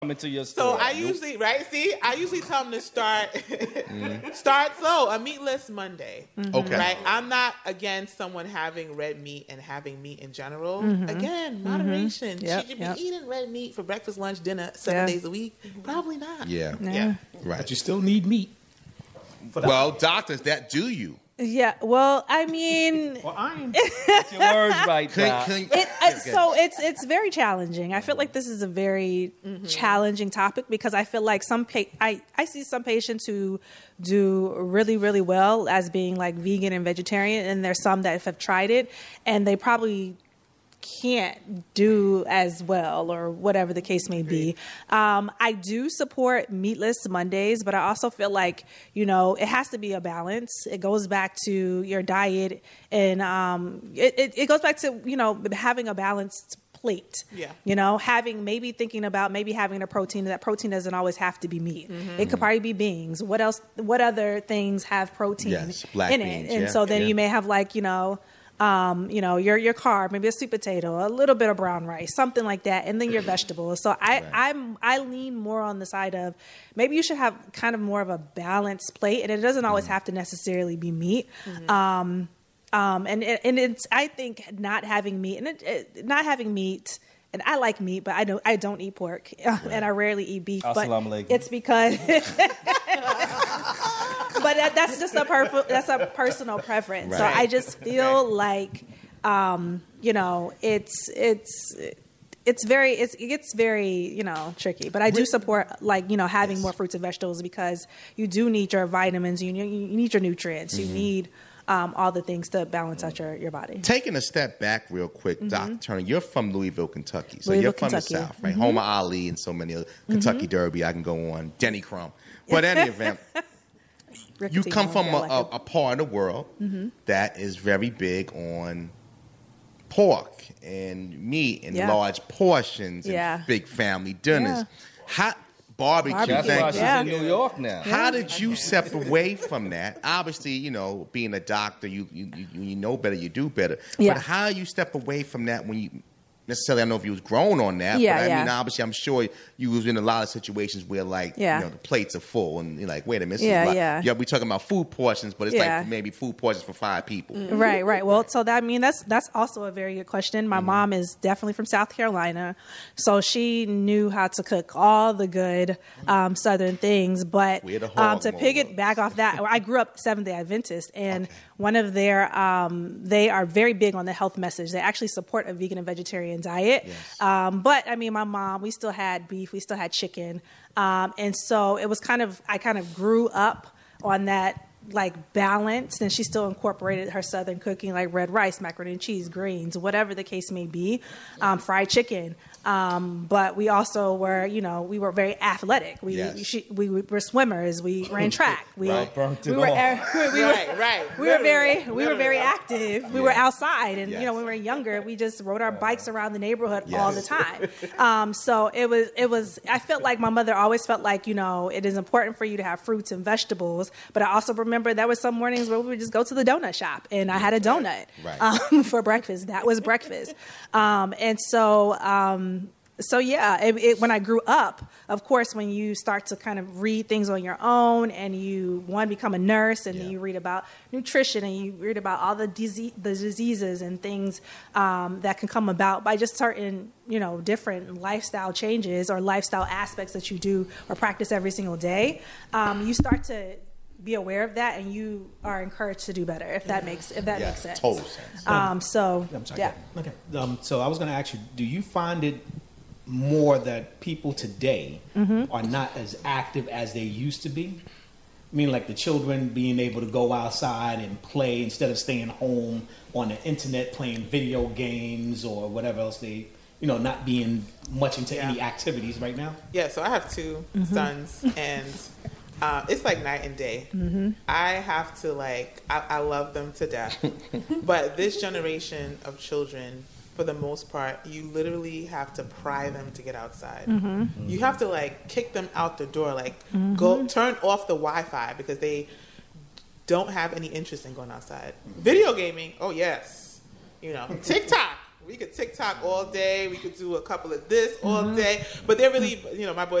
into your So store. I usually, I usually tell them to start slow, a meatless Monday. Okay. Right? I'm not against someone having red meat and having meat in general. Again, moderation. Yep, Should you be yep. eating red meat for breakfast, lunch, dinner, 7 days a week? Probably not. Yeah. Yeah. Right. But you still need meat. Well, doctors, that do you? Yeah. Well, I mean, Or iron. Get your words right, Doc. so it's very challenging. I feel like this is a very challenging topic because I feel like I see some patients who do really, really well as being like vegan and vegetarian, and there's some that have tried it and they probably can't do as well or whatever the case may be. I do support meatless Mondays, but I also feel like, it has to be a balance. It goes back to your diet and it goes back to, having a balanced plate. Yeah. Thinking about having a protein. That protein doesn't always have to be meat. It could probably be beans. What else? What other things have protein Yes, black in beans, it? And yeah, so then yeah. you may have your carb, maybe a sweet potato, a little bit of brown rice, something like that, and then your vegetables. So I lean more on the side of maybe you should have kind of more of a balanced plate, and it doesn't always have to necessarily be meat. And it's I think not having meat and I like meat, but I don't eat pork, and I rarely eat beef. Assalamu But alaikum. it's because. But that's just a personal preference. Right. So I just feel like, it gets very, tricky. But I do support having more fruits and vegetables because you do need your vitamins, you need your nutrients, you need all the things to balance out your body. Taking a step back real quick, Dr. Turner, you're from Louisville, Kentucky. So Louisville, you're from Kentucky. the South, right? Home of Ali and so many other Kentucky Derby. I can go on. Denny Crumb. But in any event, you come from a part of the world that is very big on pork and meat and large portions and big family dinners. Barbecue. That's why she's in New York now. How did you step away from that? Obviously, being a doctor, you know better, you do better. Yeah. But how you step away from that when you necessarily, I don't know if you was grown on that, Yeah, but I yeah. mean, obviously, I'm sure you was in a lot of situations where, the plates are full, and you're like, wait a minute, we're talking about food portions, but it's like maybe food portions for 5 people. Right. Well, so that's also a very good question. My mom is definitely from South Carolina, so she knew how to cook all the good Southern things. But Where the hog to mold piggyback off that, I grew up Seventh-day Adventist, and one of their they are very big on the health message. They actually support a vegan and vegetarian diet. Yes. But I mean, my mom, we still had beef, we still had chicken, and so it was I kind of grew up on that balance, and she still incorporated her Southern cooking, like red rice, macaroni and cheese, greens, whatever the case may be, fried chicken. But we also were, we were very athletic. We were swimmers. We ran track. We were very active. We were outside, and when we were younger, we just rode our bikes around the neighborhood all the time. So it was. I felt like my mother always felt like it is important for you to have fruits and vegetables. But I also remember there was some mornings where we would just go to the donut shop, and I had a donut for breakfast. That was breakfast, and so. When I grew up, of course, when you start to kind of read things on your own and you become a nurse and then you read about nutrition and you read about all the diseases and things that can come about by just certain, different lifestyle changes or lifestyle aspects that you do or practice every single day, you start to be aware of that, and you are encouraged to do better. If that makes sense. Total sense. I'm sorry. Okay. So I was going to ask you: do you find it more that people today are not as active as they used to be? I mean, like the children being able to go outside and play instead of staying home on the internet playing video games or whatever else they, not being much into any activities right now. Yeah. So I have 2 sons, and it's like night and day. I have to I love them to death. But this generation of children, for the most part, you literally have to pry them to get outside. You have to kick them out the door, go turn off the Wi-Fi because they don't have any interest in going outside. Video gaming, oh yes. TikTok, We could TikTok all day. We could do a couple of this all day. But they're really, my boys